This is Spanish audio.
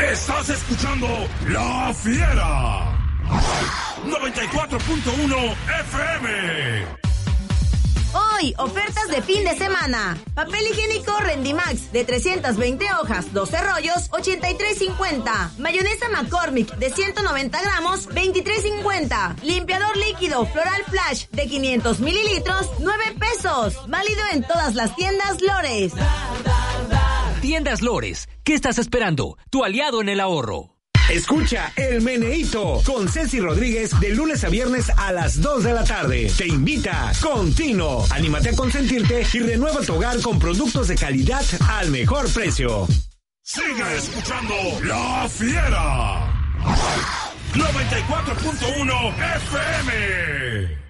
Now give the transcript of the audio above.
Estás escuchando La Fiera 94.1 FM. Hoy, ofertas de fin de semana. Papel higiénico Rendimax de 320 hojas, 12 rollos, 83.50. Mayonesa McCormick de 190 gramos, 23.50. Limpiador líquido Floral Flash de 500 mililitros, 9 pesos. Válido en todas las tiendas Lores. Tiendas Lores, ¿qué estás esperando? Tu aliado en el ahorro. Escucha El Meneíto con Ceci Rodríguez de lunes a viernes a las 2 de la tarde. Te invita Contino. Anímate a consentirte y renueva tu hogar con productos de calidad al mejor precio. Sigue escuchando La Fiera 94.1 FM.